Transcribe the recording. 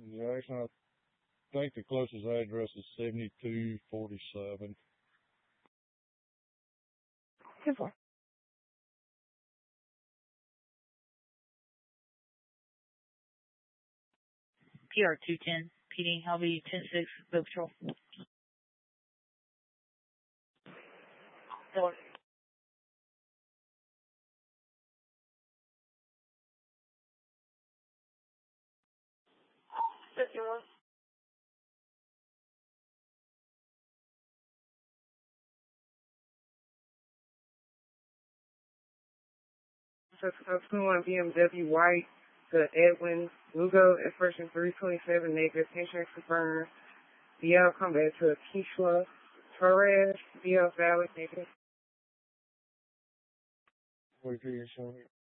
Jackson, I think the closest address is 7247. Good boy. PR 210, PD, I'll be 10-6, Boat Patrol. Door. 51. So 21 BMW White to Edwin Lugo at first and 327 negative, tension confirmed. DL come back to Keishla Torres, DL valid negative. Wait for your show.